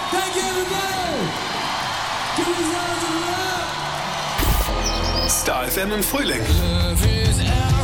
Thank you, everybody. Give us all some love. Star FM im Frühling. Love is out.